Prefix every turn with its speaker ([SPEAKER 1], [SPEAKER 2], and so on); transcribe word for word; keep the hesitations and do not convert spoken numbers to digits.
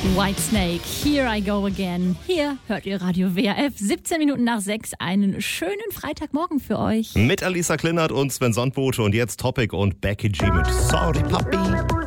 [SPEAKER 1] Whitesnake, Here I Go Again. Hier hört ihr Radio W R F, siebzehn Minuten nach sechs. Einen schönen Freitagmorgen für euch.
[SPEAKER 2] Mit Alisa Klinnert und Sven Sandbote und jetzt Topic und Becky G mit Sorry Papi.